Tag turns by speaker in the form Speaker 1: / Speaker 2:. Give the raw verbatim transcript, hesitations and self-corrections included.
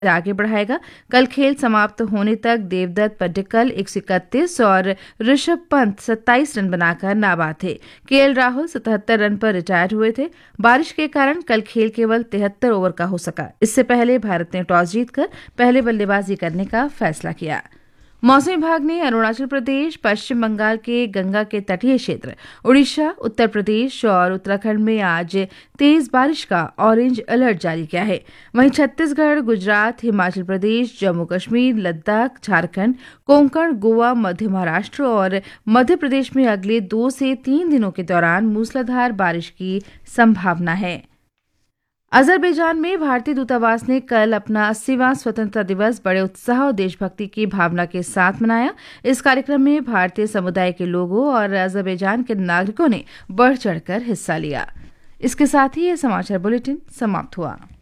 Speaker 1: आगे बढ़ाएगा। कल खेल समाप्त होने तक देवदत्त पड्डीकल एक सौ इकतीस और ऋषभ पंत सत्ताईस रन बनाकर नाबाद थे। केएल राहुल सतहत्तर रन पर रिटायर हुए थे। बारिश के कारण कल खेल केवल तिहत्तर ओवर का हो सका। इससे पहले भारत ने टॉस जीतकर पहले बल्लेबाजी करने का फैसला किया। मौसम विभाग ने अरुणाचल प्रदेश, पश्चिम बंगाल के गंगा के तटीय क्षेत्र, उड़ीसा, उत्तर प्रदेश और उत्तराखंड में आज तेज बारिश का ऑरेंज अलर्ट जारी किया है। वहीं छत्तीसगढ़, गुजरात, हिमाचल प्रदेश, जम्मू कश्मीर, लद्दाख, झारखंड, कोंकण, गोवा, मध्य महाराष्ट्र और मध्य प्रदेश में अगले दो से तीन दिनों के दौरान मूसलाधार बारिश की संभावना है। अजरबैजान में भारतीय दूतावास ने कल अपना अस्सीवां स्वतंत्रता दिवस बड़े उत्साह और देशभक्ति की भावना के साथ मनाया। इस कार्यक्रम में भारतीय समुदाय के लोगों और अजरबैजान के नागरिकों ने बढ़ चढ़कर हिस्सा लिया। इसके साथ ही यह समाचार बुलेटिन समाप्त हुआ।